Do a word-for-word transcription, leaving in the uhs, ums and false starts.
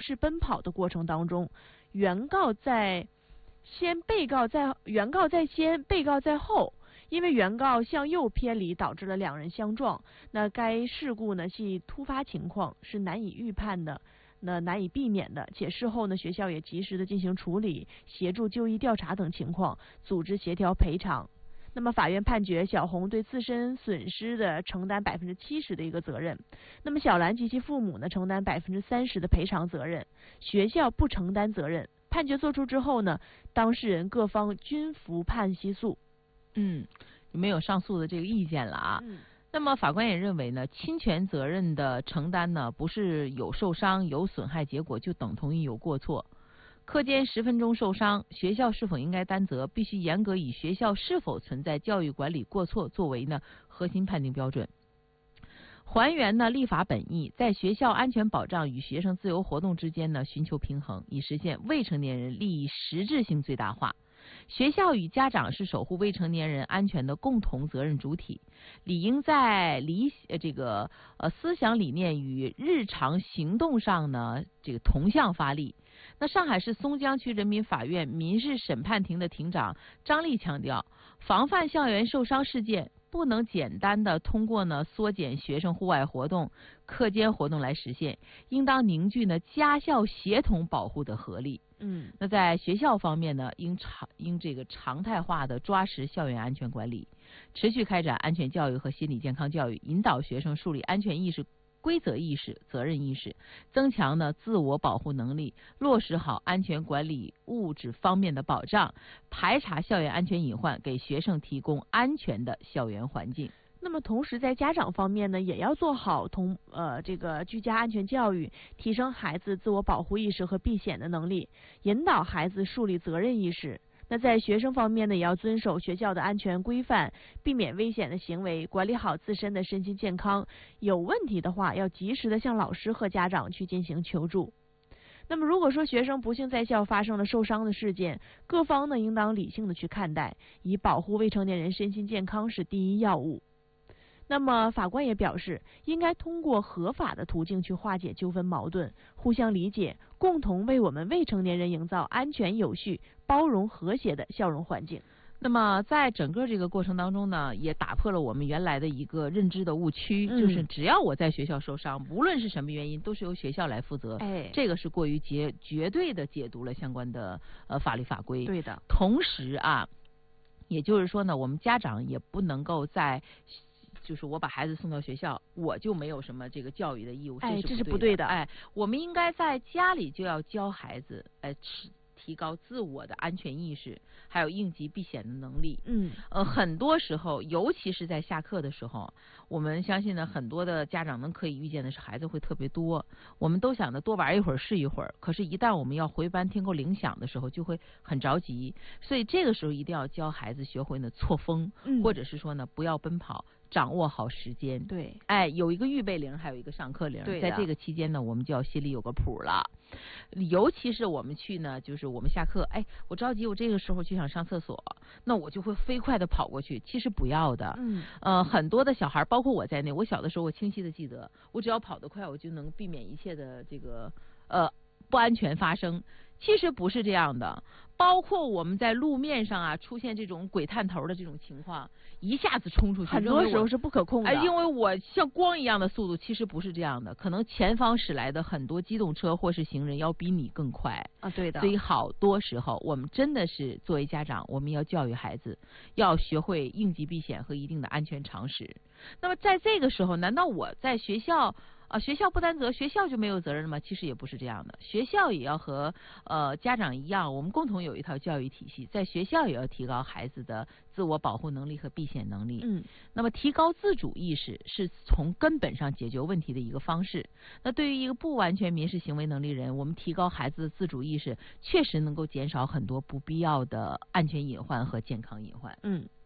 事奔跑的过程当中，原告在先，被告在原告在先，被告在后。因为原告向右偏离，导致了两人相撞。那该事故呢系突发情况，是难以预判的，那难以避免的。且事后呢，学校也及时的进行处理，协助就医调查等情况，组织协调赔偿。那么法院判决小红对自身损失的承担百分之七十的一个责任，那么小兰及其父母呢承担百分之三十的赔偿责任，学校不承担责任。判决作出之后呢，当事人各方均服判息诉。 嗯，没有上诉的这个意见了啊。 嗯， 那么法官也认为呢，侵权责任的承担呢，不是有受伤有损害结果就等同于有过错。课间十分钟受伤，学校是否应该担责，必须严格以学校是否存在教育管理过错作为呢核心判定标准。还原呢立法本意，在学校安全保障与学生自由活动之间呢寻求平衡，以实现未成年人利益实质性最大化。学校与家长是守护未成年人安全的共同责任主体，理应在理呃这个呃思想理念与日常行动上呢这个同向发力。那上海市松江区人民法院民事审判庭的庭长张丽强调，防范校园受伤事件不能简单的通过呢缩减学生户外活动、课间活动来实现，应当凝聚呢家校协同保护的合力。 嗯， 那在学校方面呢，应常应这个常态化的抓实校园安全管理，持续开展安全教育和心理健康教育，引导学生树立安全意识、规则意识、责任意识，增强呢自我保护能力，落实好安全管理物质方面的保障，排查校园安全隐患，给学生提供安全的校园环境。 那么同时在家长方面呢，也要做好同呃这个居家安全教育，提升孩子自我保护意识和避险的能力，引导孩子树立责任意识。那在学生方面呢，也要遵守学校的安全规范，避免危险的行为，管理好自身的身心健康。有问题的话，要及时的向老师和家长去进行求助。那么如果说学生不幸在校发生了受伤的事件，各方呢应当理性的去看待，以保护未成年人身心健康是第一要务。那么法官也表示，应该通过合法的途径去化解纠纷矛盾，互相理解，共同为我们未成年人营造安全有序、包容和谐的笑容环境。 那么在整个这个过程当中呢，也打破了我们原来的一个认知的误区， 嗯、 就是只要我在学校受伤，无论是什么原因，都是由学校来负责。 哎， 这个是过于绝绝对的解读了相关的呃法律法规。 对的。 同时啊，也就是说呢，我们家长也不能够在就是我把孩子送到学校，我就没有什么这个教育的义务， 哎， 这是不对的。 哎，我们应该在家里就要教孩子，哎，提高自我的安全意识，还有应急避险的能力。 嗯， 呃，很多时候，尤其是在下课的时候，我们相信呢，很多的家长们可以预见的是，孩子会特别多。我们都想着多玩一会儿是一会儿，可是，一旦我们要回班听够铃响的时候，就会很着急。所以这个时候一定要教孩子学会呢错峰， 嗯、 或者是说呢不要奔跑。掌握好时间， 对， 哎，有一个预备铃，还有一个上课铃，在这个期间呢，我们就要心里有个谱了。尤其是我们去呢，就是我们下课，哎，我着急，我这个时候就想上厕所，那我就会飞快的跑过去。其实不要的， 嗯， 呃，很多的小孩，包括我在内，我小的时候，我清晰的记得，我只要跑得快，我就能避免一切的这个呃不安全发生。其实不是这样的，包括我们在路面上啊出现这种鬼探头的这种情况，一下子冲出去， 很多时候是不可控的。 哎，因为我像光一样的速度，其实不是这样的，可能前方驶来的很多机动车或是行人要比你更快啊，对的。 所以好多时候，我们真的是作为家长，我们要教育孩子，要学会应急避险和一定的安全常识。那么在这个时候，难道我在学校？啊，学校不担责，学校就没有责任了吗？其实也不是这样的，学校也要和呃家长一样，我们共同有一套教育体系，在学校也要提高孩子的自我保护能力和避险能力。 嗯， 那么提高自主意识是从根本上解决问题的一个方式。那对于一个不完全民事行为能力人，我们提高孩子的自主意识，确实能够减少很多不必要的安全隐患和健康隐患。 嗯。